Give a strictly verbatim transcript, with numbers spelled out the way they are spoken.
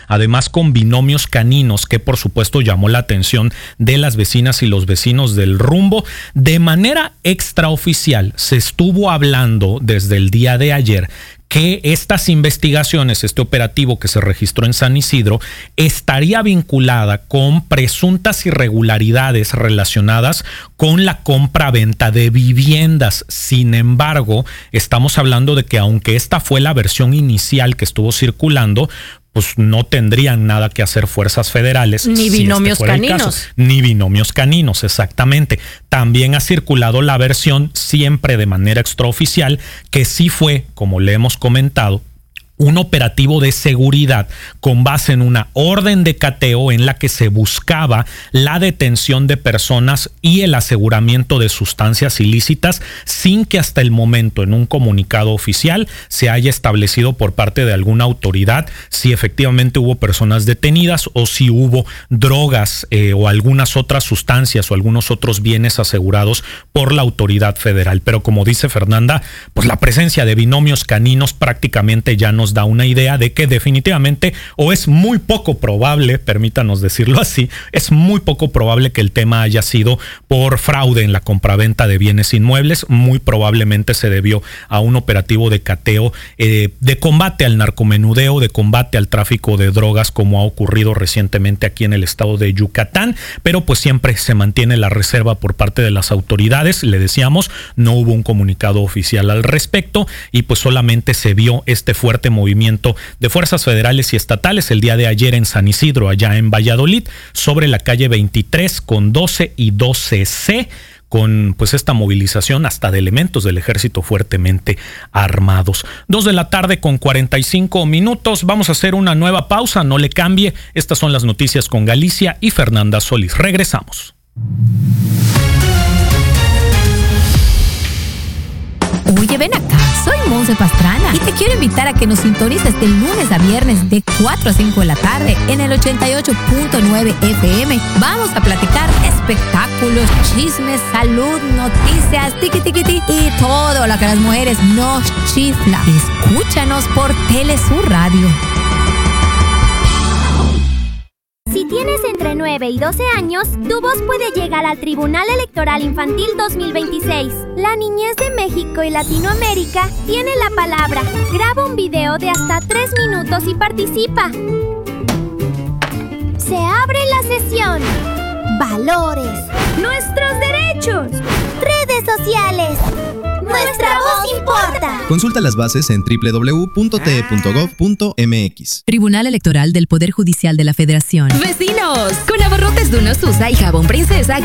además con binomios caninos, que por supuesto llamó la atención de las vecinas y los vecinos del Rumbo. De manera extraoficial se estuvo hablando desde el día de ayer que estas investigaciones, este operativo que se registró en San Isidro, estaría vinculada con presuntas irregularidades relacionadas con la compra-venta de viviendas. Sin embargo, estamos hablando de que aunque esta fue la versión inicial que estuvo circulando, pues no tendrían nada que hacer fuerzas federales. Ni binomios si este caninos. Ni binomios caninos, exactamente. También ha circulado la versión, siempre de manera extraoficial, que sí fue, como le hemos comentado, un operativo de seguridad con base en una orden de cateo en la que se buscaba la detención de personas y el aseguramiento de sustancias ilícitas, sin que hasta el momento en un comunicado oficial se haya establecido por parte de alguna autoridad si efectivamente hubo personas detenidas o si hubo drogas eh, o algunas otras sustancias o algunos otros bienes asegurados por la autoridad federal. Pero como dice Fernanda, pues la presencia de binomios caninos prácticamente ya no da una idea de que definitivamente, o es muy poco probable, permítanos decirlo así, es muy poco probable que el tema haya sido por fraude en la compraventa de bienes inmuebles. Muy probablemente se debió a un operativo de cateo, eh, de combate al narcomenudeo, de combate al tráfico de drogas, como ha ocurrido recientemente aquí en el estado de Yucatán, pero pues siempre se mantiene la reserva por parte de las autoridades. Le decíamos, no hubo un comunicado oficial al respecto y pues solamente se vio este fuerte movimiento de fuerzas federales y estatales el día de ayer en San Isidro, allá en Valladolid, sobre la calle veintitrés con doce y doce ce, con pues esta movilización hasta de elementos del ejército fuertemente armados. Dos de la tarde con cuarenta y cinco minutos. Vamos a hacer una nueva pausa, no le cambie. Estas son las noticias con Galicia y Fernanda Solís. Regresamos. Oye, ven acá, soy Monse Pastrana y te quiero invitar a que nos sintonices de lunes a viernes de cuatro a cinco de la tarde en el ochenta y ocho punto nueve F M. Vamos a platicar espectáculos, chismes, salud, noticias, tiqui tiqui tiqui y todo lo que a las mujeres nos chifla. Escúchanos por Telesur Radio. Si tienes entre nueve y doce años, tu voz puede llegar al Tribunal Electoral Infantil dos mil veintiséis. La niñez de México y Latinoamérica tiene la palabra. Graba un video de hasta tres minutos y participa. Se abre la sesión. Valores. Nuestros derechos. Redes sociales. Nuestra voz importa. Consulta las bases en doble u doble u doble u punto t e punto gov punto m x. Tribunal Electoral del Poder Judicial de la Federación. ¡Vecinos! Con abarrotes de Unosusa y jabón Princesa